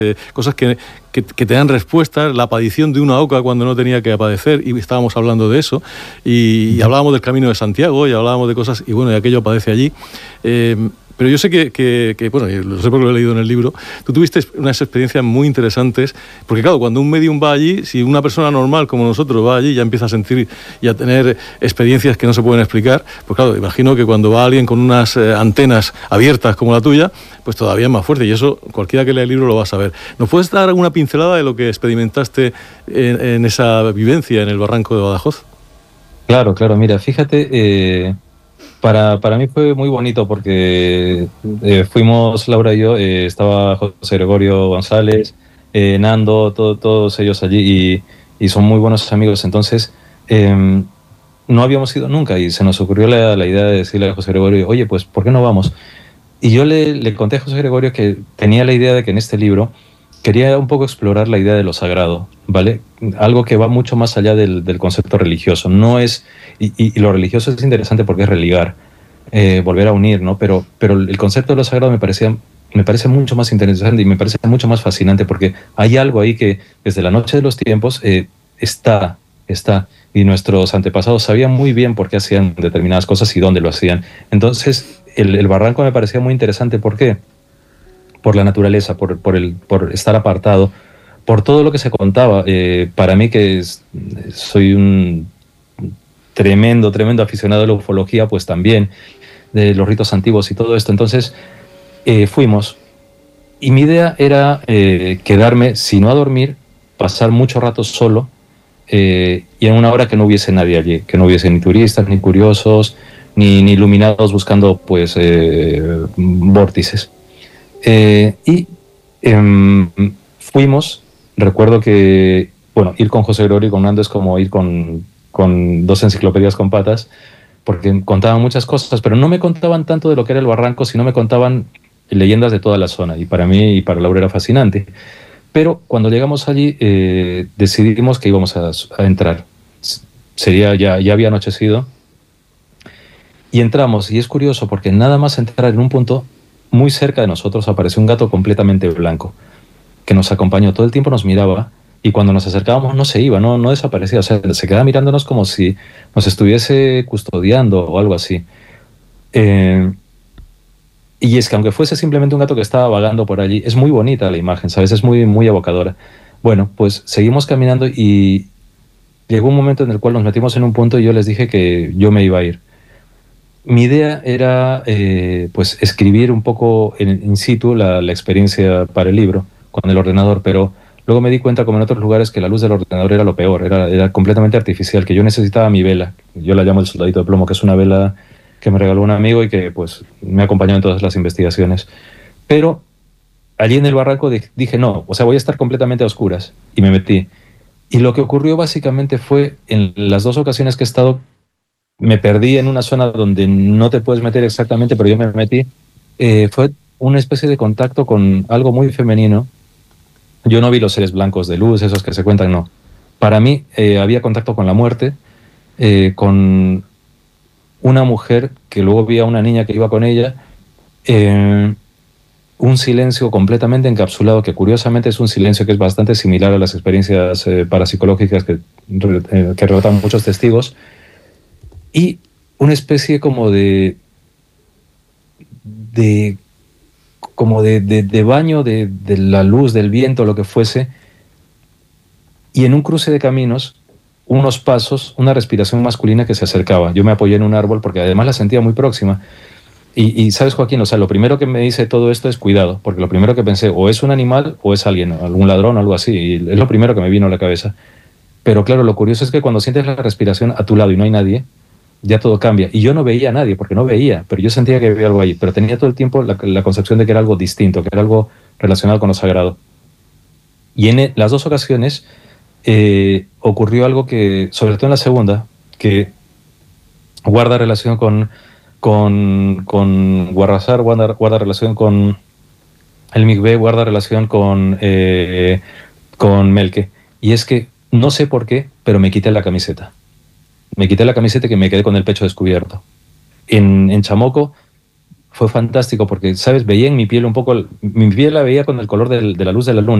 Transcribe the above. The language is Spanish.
cosas que te dan respuestas, la aparición de una oca cuando no tenía que aparecer, y estábamos hablando de eso, y hablábamos del Camino de Santiago, y hablábamos de cosas, y bueno, y aquello aparece allí. Pero yo sé que, bueno, lo sé porque lo he leído en el libro, tú tuviste unas experiencias muy interesantes, porque claro, cuando un medium va allí, si una persona normal como nosotros va allí, ya empieza a sentir y a tener experiencias que no se pueden explicar, pues claro, imagino que cuando va alguien con unas antenas abiertas como la tuya, pues todavía es más fuerte, y eso cualquiera que lea el libro lo va a saber. ¿Nos puedes dar alguna pincelada de lo que experimentaste en esa vivencia en el barranco de Badajoz? Claro, mira, fíjate, para mí fue muy bonito porque fuimos, Laura y yo, estaba José Gregorio González, Nando, todos ellos allí, y son muy buenos amigos. Entonces, no habíamos ido nunca y se nos ocurrió la idea de decirle a José Gregorio, oye, pues, ¿por qué no vamos? Y yo le conté a José Gregorio que tenía la idea de que en este libro quería un poco explorar la idea de lo sagrado, ¿vale? Algo que va mucho más allá del concepto religioso. No es, y lo religioso es interesante porque es religar, volver a unir, ¿no? Pero el concepto de lo sagrado me parece mucho más interesante y me parece mucho más fascinante porque hay algo ahí que desde la noche de los tiempos está, y nuestros antepasados sabían muy bien por qué hacían determinadas cosas y dónde lo hacían. Entonces, el barranco me parecía muy interesante. ¿Por qué? Por la naturaleza, por estar apartado, por todo lo que se contaba. Para mí, soy un tremendo aficionado a la ufología, pues también de los ritos antiguos y todo esto. Entonces, fuimos. Y mi idea era quedarme, si no a dormir, pasar mucho rato solo, y en una hora que no hubiese nadie allí, que no hubiese ni turistas, ni curiosos, ni iluminados buscando pues vórtices. Y fuimos, recuerdo que, bueno, ir con José Gregorio y con Nando es como ir con dos enciclopedias con patas, porque contaban muchas cosas, pero no me contaban tanto de lo que era el barranco, sino me contaban leyendas de toda la zona, y para mí y para Laura era fascinante. Pero cuando llegamos allí, decidimos que íbamos a entrar. Ya había anochecido, y entramos, y es curioso porque nada más entrar en un punto muy cerca de nosotros apareció un gato completamente blanco que nos acompañó todo el tiempo, nos miraba, y cuando nos acercábamos no se iba, no desaparecía, o sea, se quedaba mirándonos como si nos estuviese custodiando o algo así. Eh, y es que aunque fuese simplemente un gato que estaba vagando por allí, es muy bonita la imagen, ¿sabes? Es muy evocadora. Bueno, pues seguimos caminando y llegó un momento en el cual nos metimos en un punto y yo les dije que yo me iba a ir. Mi idea era pues escribir un poco in situ la experiencia para el libro con el ordenador, pero luego me di cuenta, como en otros lugares, que la luz del ordenador era lo peor, era completamente artificial, que yo necesitaba mi vela. Yo la llamo el soldadito de plomo, que es una vela que me regaló un amigo y que pues me acompañó en todas las investigaciones. Pero allí en el barranco dije no, o sea, voy a estar completamente a oscuras, y me metí. Y lo que ocurrió básicamente fue, en las dos ocasiones que he estado, me perdí en una zona donde no te puedes meter exactamente, pero yo me metí. Fue una especie de contacto con algo muy femenino. Yo no vi los seres blancos de luz, esos que se cuentan, no. Para mí había contacto con la muerte, con una mujer que luego vi a una niña que iba con ella, un silencio completamente encapsulado, que curiosamente es un silencio que es bastante similar a las experiencias parapsicológicas que relatan muchos testigos, y una especie como de baño de la luz, del viento, lo que fuese, y en un cruce de caminos, unos pasos, una respiración masculina que se acercaba. Yo me apoyé en un árbol porque además la sentía muy próxima. Y sabes, Joaquín, o sea, lo primero que me dice todo esto es cuidado, porque lo primero que pensé, o es un animal o es alguien, algún ladrón o algo así, y es lo primero que me vino a la cabeza. Pero claro, lo curioso es que cuando sientes la respiración a tu lado y no hay nadie, ya todo cambia. Y yo no veía a nadie, porque no veía, pero yo sentía que había algo ahí, pero tenía todo el tiempo la concepción de que era algo distinto, que era algo relacionado con lo sagrado. Y en las dos ocasiones ocurrió algo que, sobre todo en la segunda, que guarda relación con Guarrazar, guarda relación con el Migbe, guarda relación con Melque. Y es que, no sé por qué, pero me quité la camiseta. Me quité la camiseta y que me quedé con el pecho descubierto. En Chamoco fue fantástico porque, ¿sabes? Veía en mi piel un poco, mi piel la veía con el color de la luz de la luna.